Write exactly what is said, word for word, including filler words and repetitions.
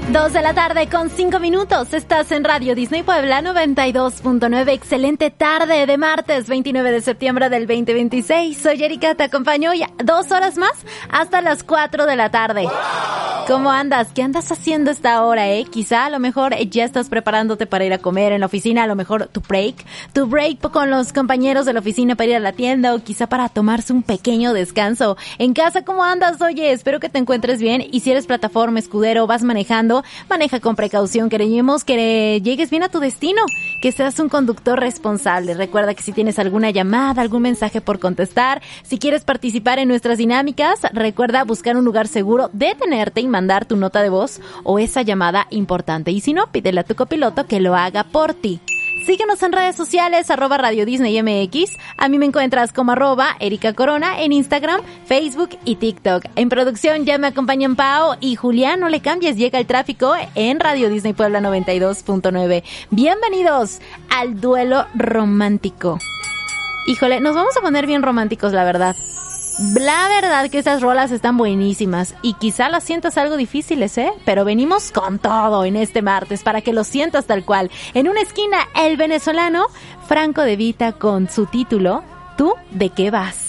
Dos de la tarde con cinco minutos. Estás en Radio Disney Puebla noventa y dos punto nueve. Excelente tarde de martes veintinueve de septiembre del veinte veintiséis. Soy Erika, te acompaño ya dos horas más hasta las cuatro de la tarde. ¡Wow! ¿Cómo andas? ¿Qué andas haciendo esta hora, eh? Quizá a lo mejor ya estás preparándote para ir a comer en la oficina, a lo mejor tu break, tu break con los compañeros de la oficina para ir a la tienda o quizá para tomarse un pequeño descanso. En casa, ¿cómo andas? Oye, espero que te encuentres bien y si eres plataforma, escudero, vas manejando, maneja con precaución, queremos que llegues bien a tu destino, que seas un conductor responsable. Recuerda que si tienes alguna llamada, algún mensaje por contestar, si quieres participar en nuestras dinámicas, recuerda buscar un lugar seguro, detenerte y mandar tu nota de voz o esa llamada importante. Y si no, pídele a tu copiloto que lo haga por ti. Síguenos en redes sociales, arroba Radio Disney M X. A mí me encuentras como arroba Erika Corona en Instagram, Facebook y TikTok. En producción ya me acompañan Pao y Julián. No le cambies, llega el tráfico en Radio Disney Puebla noventa y dos punto nueve. Bienvenidos al duelo romántico. Híjole, nos vamos a poner bien románticos, la verdad. La verdad que esas rolas están buenísimas y quizá las sientas algo difíciles, ¿eh? Pero venimos con todo en este martes para que lo sientas tal cual. En una esquina, el venezolano Franco De Vita con su título, ¿Tú de qué vas?